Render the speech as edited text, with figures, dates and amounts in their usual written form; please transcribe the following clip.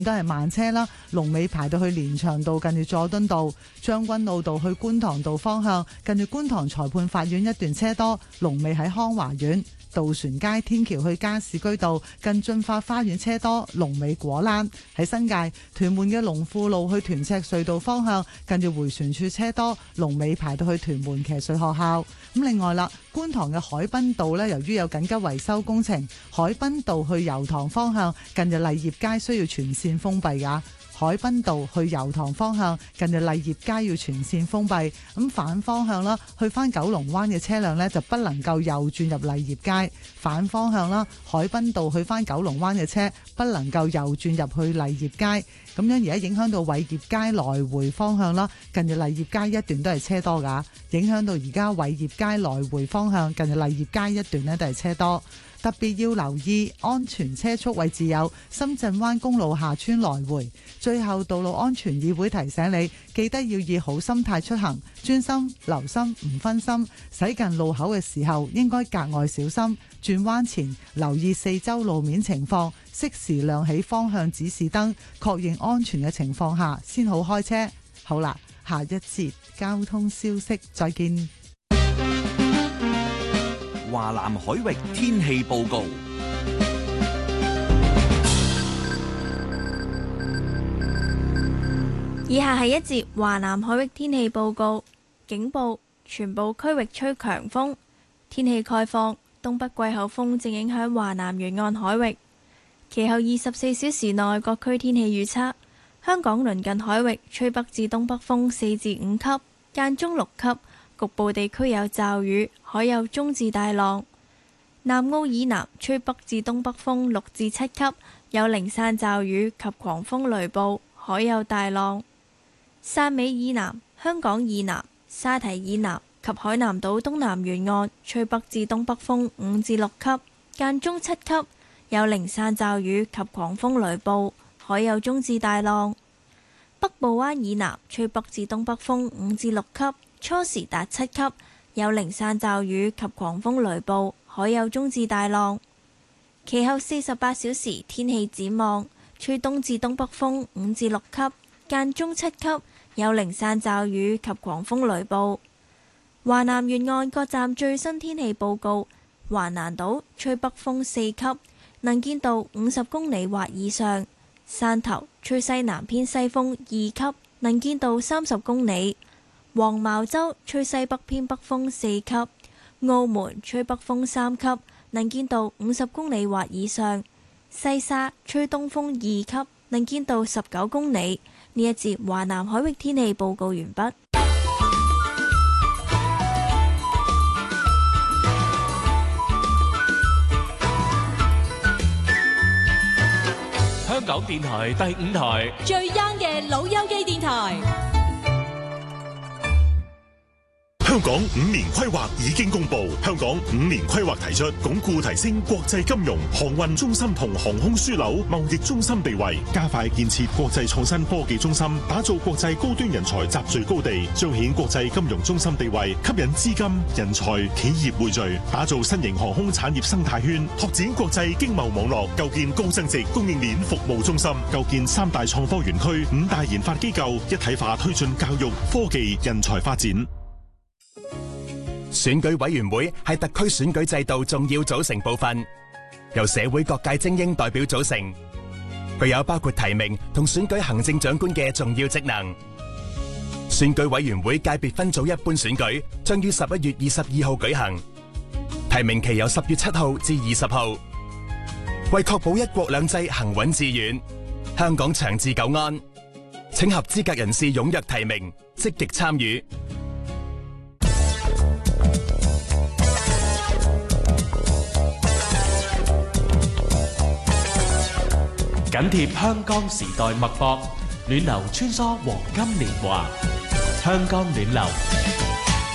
都係慢車啦，龍尾排到去連翔道近住佐敦道，將軍澳道去觀塘道方向近住觀塘裁判法院一段車多，龍尾喺康華苑。渡船街天橋去加士居道近駿發花園車多，龍尾果欄。喺新界屯門嘅龍富路去屯赤隧道方向近住迴旋處車多，龍尾排到去屯門騎水學校。咁另外啦，觀塘嘅海濱道呢，由於有緊急維修工程，海濱道去油塘方向近住勵業街需要全線封閉㗎。海濱道去油塘方向近住勵業街要全線封閉，咁反方向啦，去返九龍灣嘅車輛呢，就不能夠右轉入勵業街。反方向啦，海濱道去返九龍灣嘅車不能夠右轉入去勵業街。咁樣而家影響到偉業街來回方向啦，近住勵業街一段都係車多㗎，影響到而家偉業街來回方向近住勵業街一段呢，都係車多。特別要留意安全車速位置有深圳灣公路下村來回。最後，道路安全議會提醒你，記得要以好心態出行，專心留心唔分心，駛近路口嘅時候應該格外小心，轉彎前留意四周路面情況，適時亮起方向指示燈，確認安全嘅情況下先好開車。好啦，下一節交通消息再見。 華南海域天氣報告。 以下係一節華南海域天氣報告。警報：全部區域吹強風。天氣概況：東北季候風正影響華南沿岸海域。其後24小時內各區天氣預測：香港鄰近海域吹北至東北風4至5級，間中6級。局部地區有驟雨，海有中至大浪。南澳以南吹北至東北風6至7級，有零散驟雨及狂風雷暴，海有大浪。汕尾以南、香港以南、沙堤以南及海南島東南沿岸吹北至東北風5至6級，間中7級，有零散驟雨及狂風雷暴，海有中至大浪。北部灣以南吹北至東北風5至6級，初時達7級，有零散驟雨及狂風雷暴，海有中至大浪。其後48小時天氣展望：吹東至東北風5至6級，間中7級，有零散驟雨及狂風雷暴。華南沿岸各站最新天氣報告：華南島吹北風4級，能見度50公里或以上；汕頭吹西南偏西風2級，能見度30公里。黃茅洲吹西北偏北風4級，澳門吹北風3級，能見度50公里或以上；西沙吹東風2級，能見度19公里。呢一節華南海域天氣報告完畢。 香港電台第5台最 young 嘅老友記電台。 香港5年規劃已經公布，香港5年規劃提出鞏固提升國際金融、航運中心同航空樞紐貿易中心地位，加快建設國際創新科技中心，打造國際高端人才集聚高地，彰顯國際金融中心地位，吸引資金、人才、企業匯聚，打造新型航空產業生態圈，拓展國際經貿網絡，構建高增值供應鏈服務中心，構建3大創科園區、5大研發機構，一體化推進教育、科技、人才發展。 選舉委員會係特區選舉制度重要組成部分，由社會各界精英代表組成，具有包括提名同選舉行政長官嘅重要職能。選舉委員會界別分組一般選舉將於11月22號舉行，提名期由10月7號至20號。為確保一國兩制行穩致遠，香港長治久安，請合資格人士踴躍提名，積極參與。 緊貼香港時代脈搏，暖流穿梭黃金年華，香港暖流。